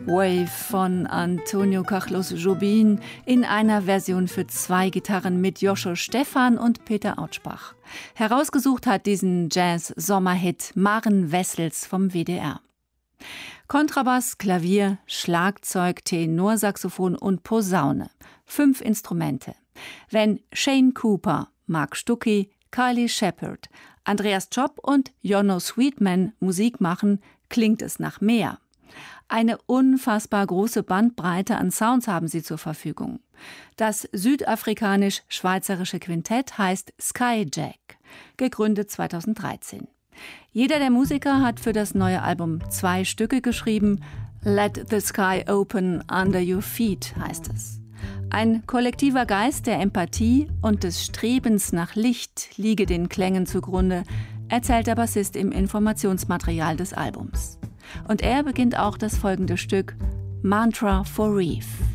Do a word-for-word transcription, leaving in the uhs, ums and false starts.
Wave von Antonio Carlos Jobim in einer Version für zwei Gitarren mit Joscho Stephan und Peter Autschbach. Herausgesucht hat diesen Jazz-Sommerhit Maren Wessels vom W D R. Kontrabass, Klavier, Schlagzeug, Tenorsaxophon und Posaune. Fünf Instrumente. Wenn Shane Cooper, Mark Stuckey, Kylie Shepherd, Andreas Job und Jonno Sweetman Musik machen, klingt es nach mehr. Eine unfassbar große Bandbreite an Sounds haben sie zur Verfügung. Das südafrikanisch-schweizerische Quintett heißt Skyjack, gegründet zweitausenddreizehn. Jeder der Musiker hat für das neue Album zwei Stücke geschrieben. Let the Sky Open Under Your Feet heißt es. Ein kollektiver Geist der Empathie und des Strebens nach Licht liege den Klängen zugrunde, erzählt der Bassist im Informationsmaterial des Albums. Und er beginnt auch das folgende Stück Mantra for Reef.